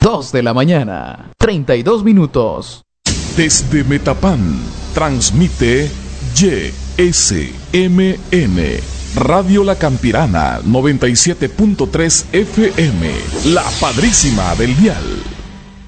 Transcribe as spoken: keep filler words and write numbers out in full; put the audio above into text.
dos de la mañana, treinta y dos minutos. Desde Metapán, transmite Y S M N, Radio La Campirana, noventa y siete punto tres F M, la padrísima del dial.